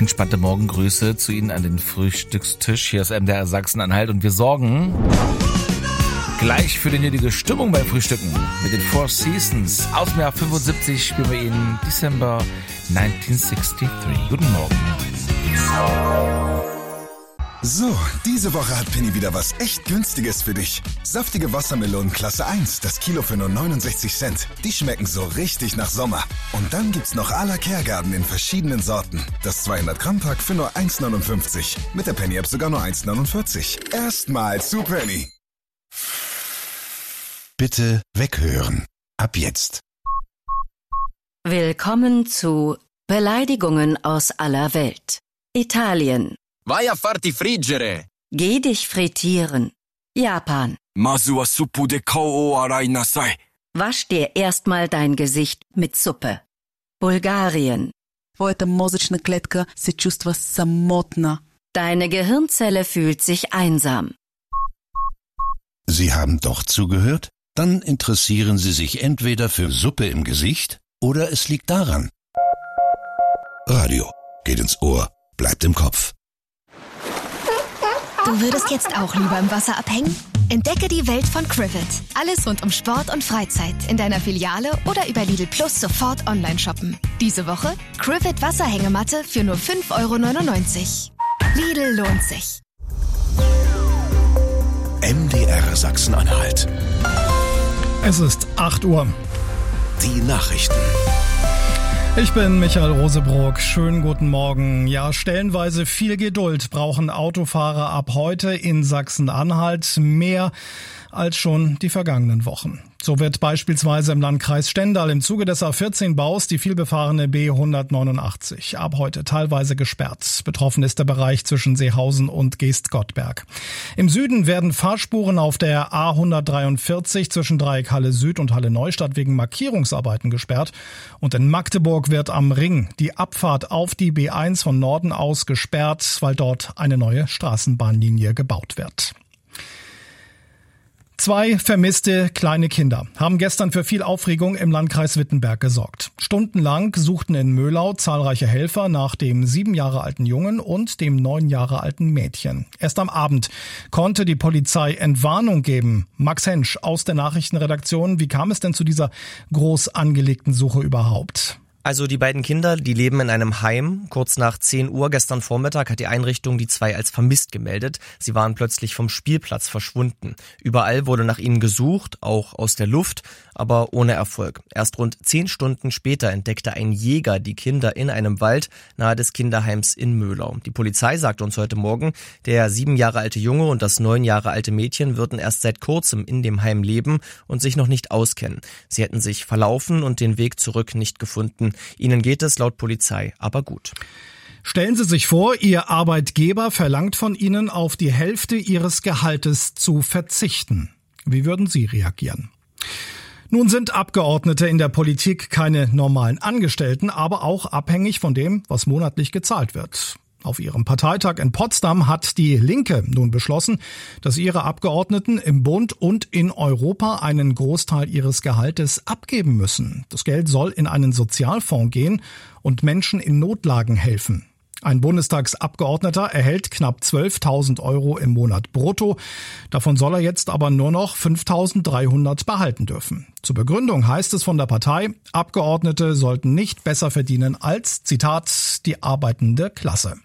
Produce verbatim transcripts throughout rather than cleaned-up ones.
Entspannte Morgengrüße zu Ihnen an den Frühstückstisch. Hier ist M D R Sachsen-Anhalt und wir sorgen gleich für die nötige Stimmung beim Frühstücken. Mit den Four Seasons aus dem Jahr fünfundsiebzig spielen wir Ihnen December neunzehnhundertdreiundsiebzig. Guten Morgen. So, diese Woche hat Penny wieder was echt Günstiges für dich. Saftige Wassermelonen Klasse eins, das Kilo für nur neunundsechzig Cent. Die schmecken so richtig nach Sommer. Und dann gibt's noch à la Kehrgarten in verschiedenen Sorten. Das zweihundert Gramm Pack für nur eins neunundfünfzig. Mit der Penny App sogar nur eins neunundvierzig. Erstmal zu Penny. Bitte weghören. Ab jetzt. Willkommen zu Beleidigungen aus aller Welt. Italien. Vai a farti friggere. Geh dich frittieren. Japan. Masu wa suppu de kou o arai nasai. Wasch dir erstmal dein Gesicht mit Suppe. Bulgarien. Твоята мозъчна клетка се чувства самотна. Deine Gehirnzelle fühlt sich einsam. Sie haben doch zugehört? Dann interessieren Sie sich entweder für Suppe im Gesicht oder es liegt daran. Radio geht ins Ohr, bleibt im Kopf. Du würdest jetzt auch lieber im Wasser abhängen? Entdecke die Welt von Crivet. Alles rund um Sport und Freizeit in deiner Filiale oder über Lidl Plus sofort online shoppen. Diese Woche Crivet Wasserhängematte für nur fünf Euro neunundneunzig. Lidl lohnt sich. M D R Sachsen-Anhalt. Es ist acht Uhr. Die Nachrichten. Ich bin Michael Rosebrock. Schönen guten Morgen. Ja, stellenweise viel Geduld brauchen Autofahrer ab heute in Sachsen-Anhalt. Mehr als schon die vergangenen Wochen. So wird beispielsweise im Landkreis Stendal im Zuge des A vierzehn Baus die vielbefahrene B hundertneunundachtzig ab heute teilweise gesperrt. Betroffen ist der Bereich zwischen Seehausen und Geest-Gottberg. Im Süden werden Fahrspuren auf der A hundertdreiundvierzig zwischen Dreieck Halle Süd und Halle Neustadt wegen Markierungsarbeiten gesperrt. Und in Magdeburg wird am Ring die Abfahrt auf die B eins von Norden aus gesperrt, weil dort eine neue Straßenbahnlinie gebaut wird. Zwei vermisste kleine Kinder haben gestern für viel Aufregung im Landkreis Wittenberg gesorgt. Stundenlang suchten in Möhlau zahlreiche Helfer nach dem sieben Jahre alten Jungen und dem neun Jahre alten Mädchen. Erst am Abend konnte die Polizei Entwarnung geben. Max Hensch aus der Nachrichtenredaktion. Wie kam es denn zu dieser groß angelegten Suche überhaupt? Also die beiden Kinder, die leben in einem Heim. Kurz nach zehn Uhr gestern Vormittag hat die Einrichtung die zwei als vermisst gemeldet. Sie waren plötzlich vom Spielplatz verschwunden. Überall wurde nach ihnen gesucht, auch aus der Luft, aber ohne Erfolg. Erst rund zehn Stunden später entdeckte ein Jäger die Kinder in einem Wald nahe des Kinderheims in Möhlau. Die Polizei sagte uns heute Morgen, der sieben Jahre alte Junge und das neun Jahre alte Mädchen würden erst seit kurzem in dem Heim leben und sich noch nicht auskennen. Sie hätten sich verlaufen und den Weg zurück nicht gefunden. Ihnen geht es laut Polizei aber gut. Stellen Sie sich vor, Ihr Arbeitgeber verlangt von Ihnen, auf die Hälfte Ihres Gehaltes zu verzichten. Wie würden Sie reagieren? Nun sind Abgeordnete in der Politik keine normalen Angestellten, aber auch abhängig von dem, was monatlich gezahlt wird. Auf ihrem Parteitag in Potsdam hat die Linke nun beschlossen, dass ihre Abgeordneten im Bund und in Europa einen Großteil ihres Gehaltes abgeben müssen. Das Geld soll in einen Sozialfonds gehen und Menschen in Notlagen helfen. Ein Bundestagsabgeordneter erhält knapp zwölftausend Euro im Monat brutto. Davon soll er jetzt aber nur noch fünftausenddreihundert behalten dürfen. Zur Begründung heißt es von der Partei, Abgeordnete sollten nicht besser verdienen als, Zitat, die arbeitende Klasse.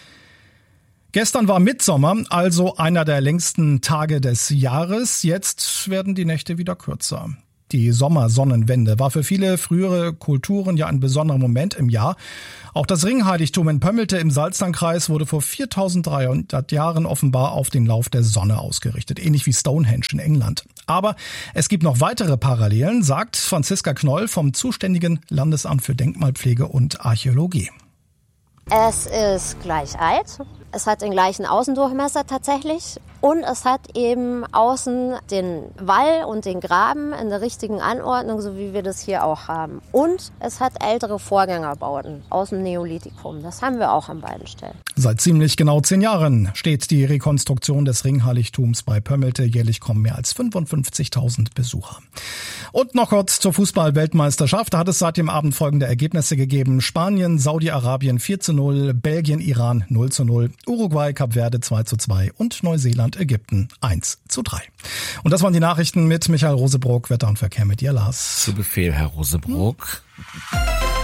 Gestern war Mittsommer, also einer der längsten Tage des Jahres. Jetzt werden die Nächte wieder kürzer. Die Sommersonnenwende war für viele frühere Kulturen ja ein besonderer Moment im Jahr. Auch das Ringheiligtum in Pömmelte im Salzlandkreis wurde vor viertausenddreihundert Jahren offenbar auf den Lauf der Sonne ausgerichtet, ähnlich wie Stonehenge in England. Aber es gibt noch weitere Parallelen, sagt Franziska Knoll vom zuständigen Landesamt für Denkmalpflege und Archäologie. Es ist gleich alt. Es hat den gleichen Außendurchmesser tatsächlich. Und es hat eben außen den Wall und den Graben in der richtigen Anordnung, so wie wir das hier auch haben. Und es hat ältere Vorgängerbauten aus dem Neolithikum. Das haben wir auch an beiden Stellen. Seit ziemlich genau zehn Jahren steht die Rekonstruktion des Ringheiligtums bei Pömmelte. Jährlich kommen mehr als fünfundfünfzigtausend Besucher. Und noch kurz zur Fußball-Weltmeisterschaft. Da hat es seit dem Abend folgende Ergebnisse gegeben. Spanien, Saudi-Arabien vier zu null, Belgien, Iran null zu null, Uruguay, Kap Verde zwei zu zwei und Neuseeland, Ägypten eins zu drei. Und das waren die Nachrichten mit Michael Rosebrock, Wetter und Verkehr mit dir, Lars. Zu Befehl, Herr Rosebrock. Hm.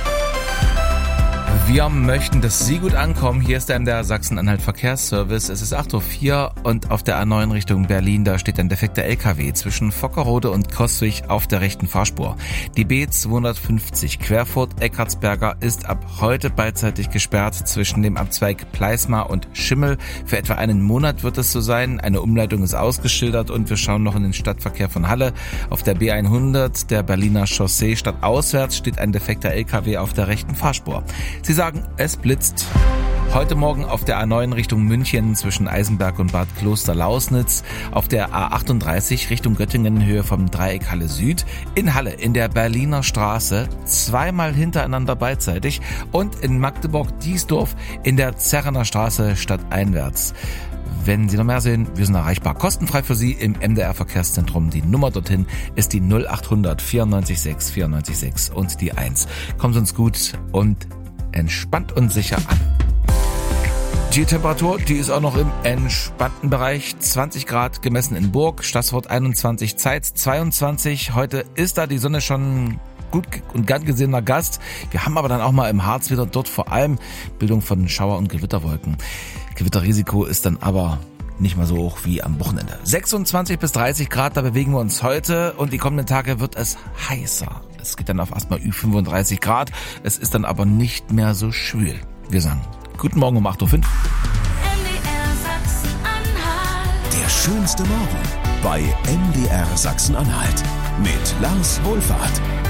Wir möchten, dass Sie gut ankommen. Hier ist dann der Sachsen-Anhalt Verkehrsservice. Es ist acht Uhr vier und auf der A neun Richtung Berlin, da steht ein defekter L K W zwischen Vockerode und Coswig auf der rechten Fahrspur. Die B zweihundertfünfzig Querfurt-Eckartsberger ist ab heute beidseitig gesperrt zwischen dem Abzweig Pleismar und Schimmel. Für etwa einen Monat wird es so sein. Eine Umleitung ist ausgeschildert und wir schauen noch in den Stadtverkehr von Halle. Auf der B hundert, der Berliner Chaussee stadtauswärts, steht ein defekter L K W auf der rechten Fahrspur. Sie sagen, es blitzt. Heute Morgen auf der A neun Richtung München zwischen Eisenberg und Bad Kloster-Lausnitz, auf der A achtunddreißig Richtung Göttingen in Höhe vom Dreieck Halle Süd, in Halle in der Berliner Straße, zweimal hintereinander beidseitig und in Magdeburg-Diesdorf in der Zerrener Straße stadteinwärts. Wenn Sie noch mehr sehen, wir sind erreichbar. Kostenfrei für Sie im M D R Verkehrszentrum. Die Nummer dorthin ist die null achthundert vierundneunzig sechs vierundneunzig sechs und die eins. Kommen Sie uns gut und entspannt und sicher an. Die Temperatur, die ist auch noch im entspannten Bereich. zwanzig Grad gemessen in Burg, Stassfurt einundzwanzig, Zeitz zweiundzwanzig. Heute ist da die Sonne schon gut und gern gesehener Gast. Wir haben aber dann auch mal im Harz wieder dort vor allem Bildung von Schauer- und Gewitterwolken. Gewitterrisiko ist dann aber nicht mal so hoch wie am Wochenende. sechsundzwanzig bis dreißig Grad, da bewegen wir uns heute und die kommenden Tage wird es heißer. Es geht dann auf erstmal über fünfunddreißig Grad. Es ist dann aber nicht mehr so schwül. Wir sagen guten Morgen um acht Uhr fünf. Der schönste Morgen bei M D R Sachsen-Anhalt mit Lars Wohlfahrt.